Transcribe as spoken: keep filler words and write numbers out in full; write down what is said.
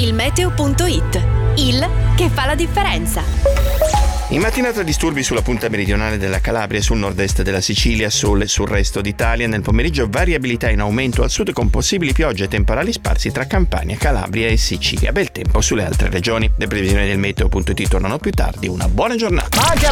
Il meteo punto it, il che fa la differenza. In mattinata disturbi sulla punta meridionale della Calabria e sul nord-est della Sicilia, sole sul resto d'Italia. Nel pomeriggio variabilità in aumento al sud con possibili piogge e temporali sparsi tra Campania, Calabria e Sicilia. Bel tempo sulle altre regioni. Le previsioni del meteo punto it tornano più tardi. Una buona giornata.